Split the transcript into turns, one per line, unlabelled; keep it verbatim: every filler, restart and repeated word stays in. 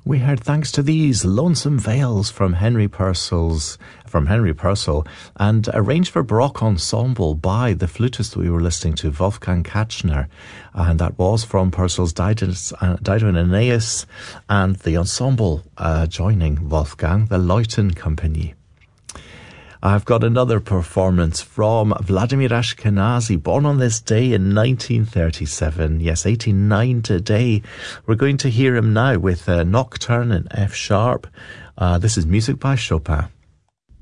We heard Thanks to These, Lonesome Vales from Henry Purcell's, from Henry Purcell, and arranged for Baroque Ensemble by the flutist we were listening to, Wolfgang Katchner, and that was from Purcell's Dido and Aeneas, and the ensemble uh, joining Wolfgang, the Leuten Company. I've got another performance from Vladimir Ashkenazy, born on this day in nineteen thirty-seven. Yes, eighty-nine today. We're going to hear him now with a Nocturne in F sharp. Uh, this is music by Chopin.